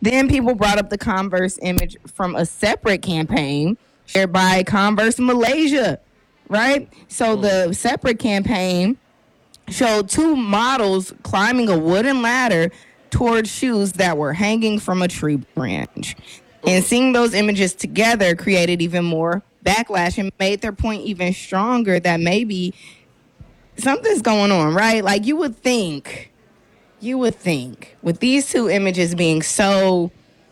Then people brought up the Converse image from a separate campaign shared by Converse Malaysia, right? So the separate campaign showed two models climbing a wooden ladder towards shoes that were hanging from a tree branch. And seeing those images together created even more backlash and made their point even stronger that maybe something's going on, right? Like you would think with these two images being so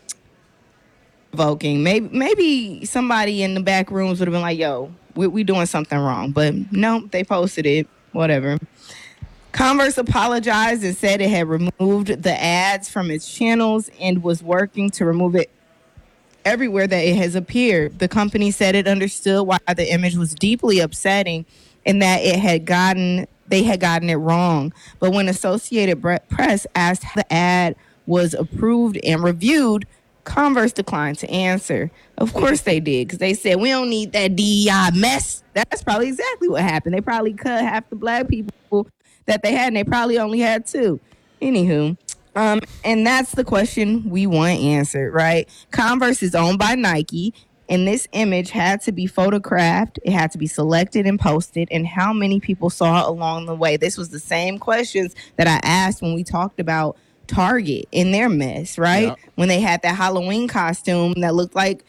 provoking, maybe somebody in the back rooms would have been like, yo, we doing something wrong. But no, they posted it, whatever. Converse apologized and said it had removed the ads from its channels and was working to remove it everywhere that it has appeared. The company said it understood why the image was deeply upsetting and that they had gotten it wrong. But when Associated Press asked how the ad was approved and reviewed, Converse declined to answer. Of course they did, because they said, we don't need that DEI mess. That's probably exactly what happened. They probably cut half the black people that they had, and they probably only had two. Anywho, and that's the question we want answered, right? Converse is owned by Nike, and this image had to be photographed. It had to be selected and posted, and how many people saw it along the way? This was the same questions that I asked when we talked about Target in their mess, right? Yep. When they had that Halloween costume that looked like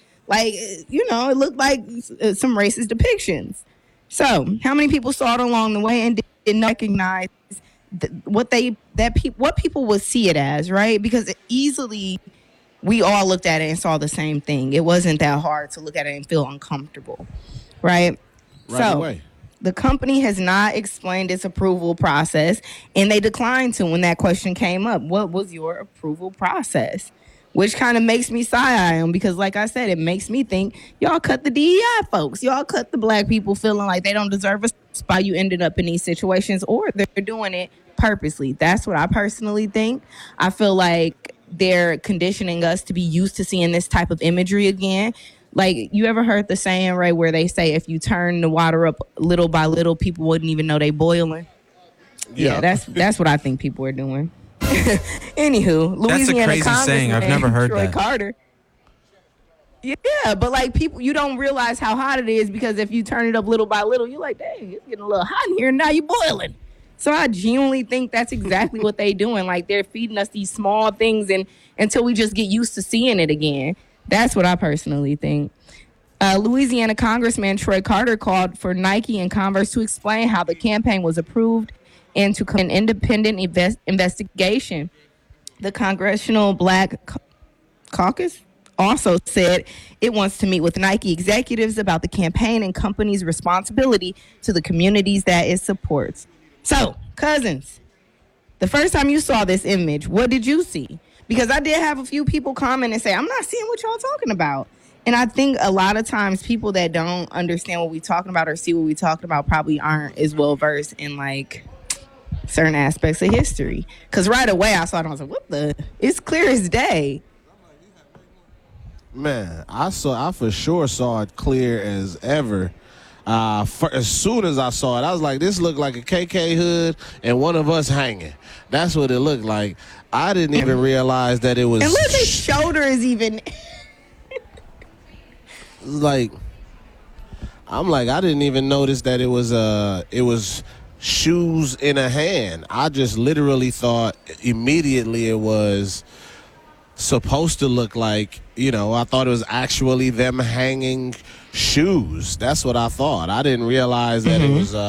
it looked like some racist depictions. So, how many people saw it along the way and didn't recognize what people would see it as, right? Because easily we all looked at it and saw the same thing. It wasn't that hard to look at it and feel uncomfortable, right? Away. The company has not explained its approval process, and they declined to when that question came up. What was your approval process? Which kind of makes me side-eye them because, like I said, it makes me think y'all cut the DEI folks. Y'all cut the black people feeling like they don't deserve a spot. You ended up in these situations, or they're doing it purposely. That's what I personally think. I feel like they're conditioning us to be used to seeing this type of imagery again. Like, you ever heard the saying, right, where they say if you turn the water up little by little, people wouldn't even know they boiling? Yeah, that's what I think people are doing. Anywho, Louisiana that's a crazy saying. I've never heard Troy that. Carter. Yeah, but like people, you don't realize how hot it is because if you turn it up little by little, you're like, dang, it's getting a little hot in here, and now you're boiling. So I genuinely think that's exactly what they're doing. Like, they're feeding us these small things and until we just get used to seeing it again. That's what I personally think. Louisiana Congressman Troy Carter called for Nike and Converse to explain how the campaign was approved and to an independent investigation. The Congressional Black Caucus also said it wants to meet with Nike executives about the campaign and company's responsibility to the communities that it supports. So, cousins, the first time you saw this image, what did you see? Because I did have a few people comment and say, I'm not seeing what y'all talking about. And I think a lot of times people that don't understand what we're talking about or see what we're talking about probably aren't as well versed in like certain aspects of history. Because right away I saw it and I was like, what the? It's clear as day. Man, I for sure saw it clear as ever. As soon as I saw it, I was like, this looked like a KK hood and one of us hanging. That's what it looked like. I didn't even realize that it was. And look, his shoulder is even. Like, I'm like, I didn't even notice that it was shoes in a hand. I just literally thought immediately it was supposed to look like, I thought it was actually them hanging shoes. That's what I thought. I didn't realize that it was,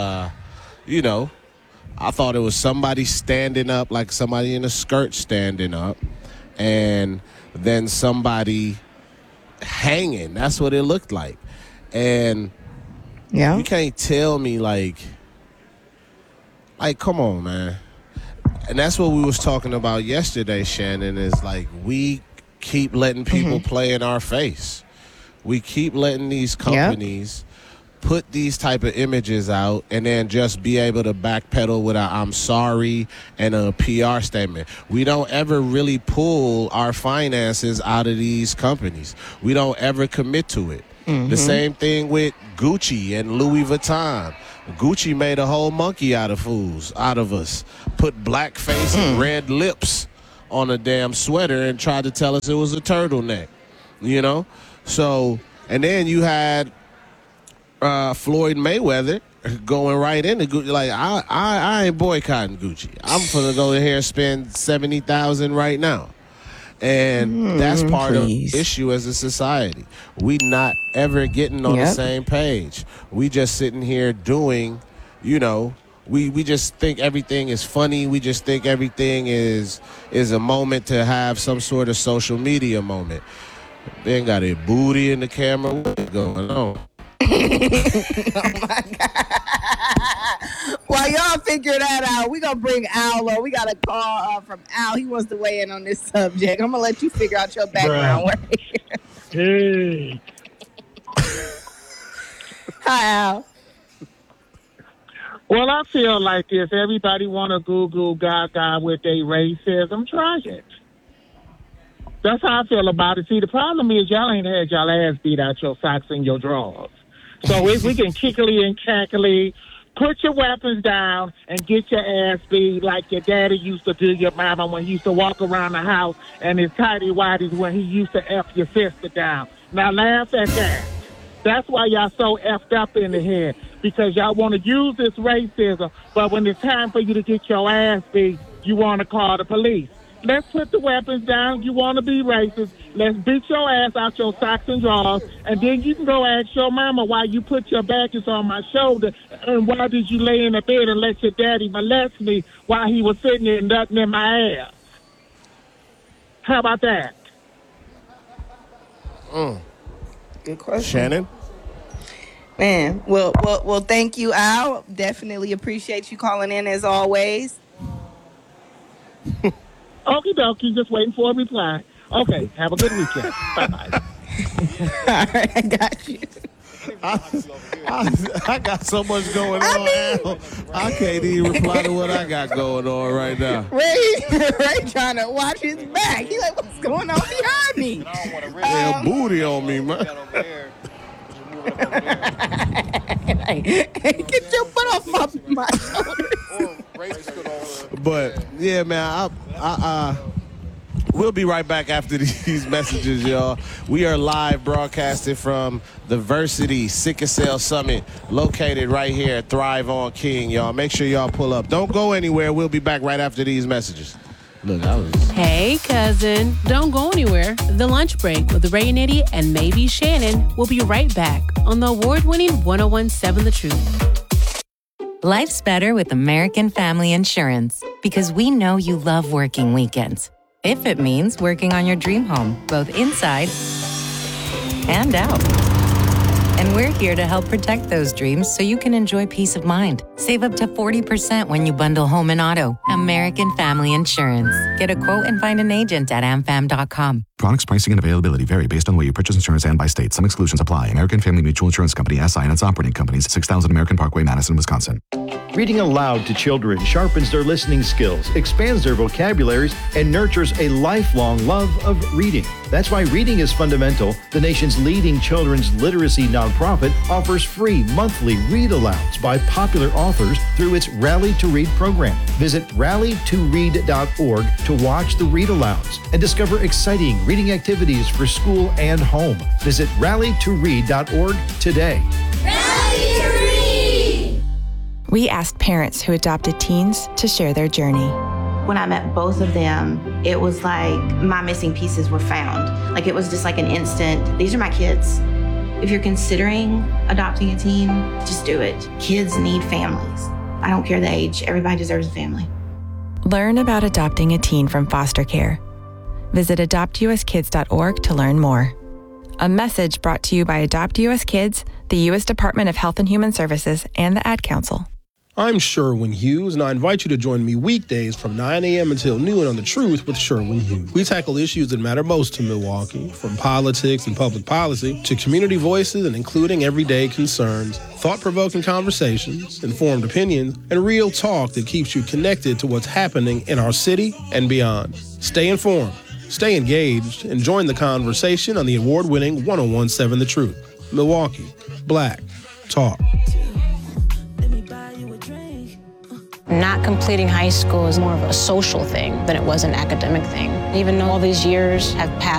I thought it was somebody standing up, like somebody in a skirt standing up, and then somebody hanging. That's what it looked like. And you can't tell me, like, come on, man. And that's what we was talking about yesterday, Shannon, is like we keep letting people play in our face. We keep letting these companies put these type of images out and then just be able to backpedal with a I'm sorry and a PR statement. We don't ever really pull our finances out of these companies. We don't ever commit to it. The same thing with Gucci and Louis Vuitton. Gucci made a whole monkey out of us. Put blackface and red lips on a damn sweater and tried to tell us it was a turtleneck, you know? So, and then you had Floyd Mayweather going right into Gucci. Like, I ain't boycotting Gucci. I'm gonna go in here and spend $70,000 right now. And that's part of the issue as a society. We not ever getting on the same page. We just sitting here doing, you know, we just think everything is funny. We just think everything is a moment to have some sort of social media moment. They ain't got a booty in the camera. What's going on? Oh my God. While y'all figure that out, we gonna bring Al on. We got a call from Al. He wants to weigh in on this subject. I'm gonna let you figure out your background. Hey. Hi, Al. Well, I feel like if everybody want to goo gaga with their racism, try it. That's how I feel about it. See, the problem is y'all ain't had y'all ass beat out your socks and your drawers. So if we can kickly and cackly, put your weapons down and get your ass beat like your daddy used to do your mama when he used to walk around the house and his tighty whities when he used to F your sister down. Now laugh at that. That's why y'all so effed up in the head, because y'all want to use this racism, but when it's time for you to get your ass beat, you want to call the police. Let's put the weapons down. You want to be racist. Let's beat your ass out your socks and drawers, and then you can go ask your mama why you put your back on my shoulder, and why did you lay in the bed and let your daddy molest me while he was sitting there nutting in my ass. How about that? Good question. Shannon? Man, well, thank you, Al. Definitely appreciate you calling in as always. Okie dokie, just waiting for a reply. Okay, have a good weekend. Bye-bye. All right, I got you. I got so much going on. Al. I can't even reply to what I got going on right now. Ray trying to watch his back. He's like, what's going on behind me? Damn booty on me, man. Like, hey, get your butt off my shoulders. But yeah, man, we'll be right back after these messages, y'all. We are live broadcasting from the Versity Sick and Sale Summit, located right here at Thrive on King, y'all. Make sure y'all pull up. Don't go anywhere. We'll be back right after these messages. Look, Hey, cousin. Don't go anywhere. The Lunch Break with Ray Nitty and maybe Shannon will be right back on the award-winning 101.7 The Truth. Life's better with American Family Insurance because we know you love working weekends. If it means working on your dream home, both inside and out. And we're here to help protect those dreams so you can enjoy peace of mind. Save up to 40% when you bundle home and auto. American Family Insurance. Get a quote and find an agent at amfam.com. Products, pricing, and availability vary based on the way you purchase insurance and by state. Some exclusions apply. American Family Mutual Insurance Company, SI, and its operating companies, 6000 American Parkway, Madison, Wisconsin. Reading aloud to children sharpens their listening skills, expands their vocabularies, and nurtures a lifelong love of reading. That's why Reading is Fundamental, the nation's leading children's literacy nonprofit, offers free monthly read-alouds by popular authors through its Rally to Read program. Visit rallytoread.org to watch the read-alouds and discover exciting reading activities for school and home. Visit rallytoread.org today. Rally to Read! We asked parents who adopted teens to share their journey. When I met both of them, it was like my missing pieces were found. Like it was just like an instant, these are my kids. If you're considering adopting a teen, just do it. Kids need families. I don't care the age, everybody deserves a family. Learn about adopting a teen from foster care. Visit adoptuskids.org to learn more. A message brought to you by Adopt US Kids, the U.S. Department of Health and Human Services, and the Ad Council. I'm Sherwin Hughes, and I invite you to join me weekdays from 9 a.m. until noon on The Truth with Sherwin Hughes. We tackle issues that matter most to Milwaukee, from politics and public policy to community voices and including everyday concerns, thought-provoking conversations, informed opinions, and real talk that keeps you connected to what's happening in our city and beyond. Stay informed, stay engaged, and join the conversation on the award-winning 101.7 The Truth. Milwaukee, Black Talk. Not completing high school is more of a social thing than it was an academic thing. Even though all these years have passed,